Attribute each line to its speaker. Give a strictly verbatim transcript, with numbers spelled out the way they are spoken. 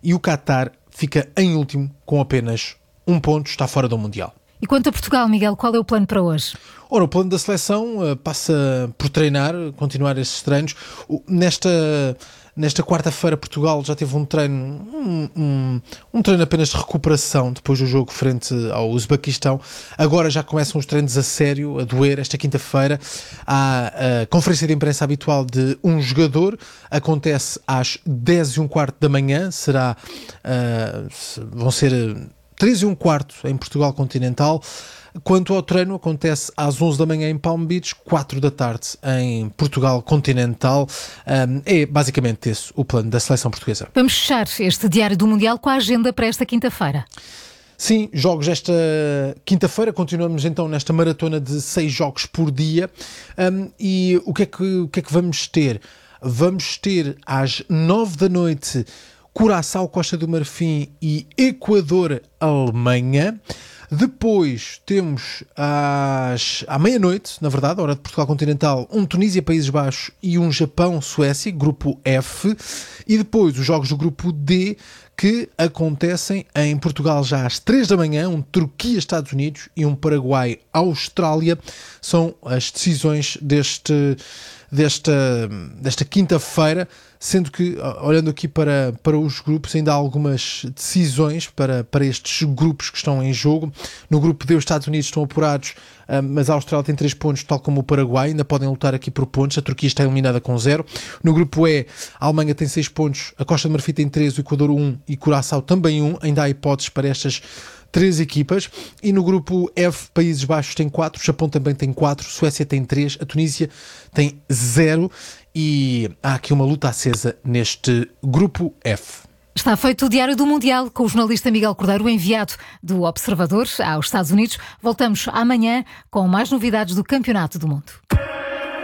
Speaker 1: e o Qatar fica em último com apenas um ponto, está fora do Mundial.
Speaker 2: E quanto a Portugal, Miguel, qual é o plano para hoje?
Speaker 1: Ora, o plano da seleção uh, passa por treinar, continuar esses treinos. O, nesta, nesta quarta-feira, Portugal já teve um treino, um, um, um treino apenas de recuperação depois do jogo frente ao Uzbequistão. Agora já começam os treinos a sério, a doer. Esta quinta-feira há a conferência de imprensa habitual de um jogador. Acontece às dez e um quarto da manhã. Será, uh, vão ser três e um quarto em Portugal continental. Quanto ao treino, acontece às onze da manhã em Palm Beach, quatro da tarde em Portugal continental. Um, é basicamente esse o plano da seleção portuguesa.
Speaker 2: Vamos fechar este Diário do Mundial com a agenda para esta quinta-feira.
Speaker 1: Sim, jogos esta quinta-feira. Continuamos então nesta maratona de seis jogos por dia. Um, e o que, é que, o que é que vamos ter? Vamos ter às nove da noite Curaçao, Costa do Marfim e Equador, Alemanha. Depois temos às, à meia-noite, na verdade, hora de Portugal continental, um Tunísia, Países Baixos e um Japão, Suécia, grupo F. E depois os jogos do grupo D, que acontecem em Portugal já às três da manhã, um Turquia, Estados Unidos e um Paraguai, Austrália. São as decisões deste, desta, desta quinta-feira, sendo que, olhando aqui para, para os grupos, ainda há algumas decisões para, para estes grupos que estão em jogo. No grupo D, os Estados Unidos estão apurados, mas a Austrália tem três pontos, tal como o Paraguai, ainda podem lutar aqui por pontos. A Turquia está eliminada com zero. No grupo E, a Alemanha tem seis pontos, a Costa de Marfim tem três, o Equador um e Curaçao também um. Ainda há hipóteses para estas três equipas. E no grupo F, Países Baixos tem quatro, o Japão também tem quatro, Suécia tem três, a Tunísia tem zero. E há aqui uma luta acesa neste grupo F.
Speaker 2: Está feito o Diário do Mundial com o jornalista Miguel Cordeiro, enviado do Observador aos Estados Unidos. Voltamos amanhã com mais novidades do Campeonato do Mundo.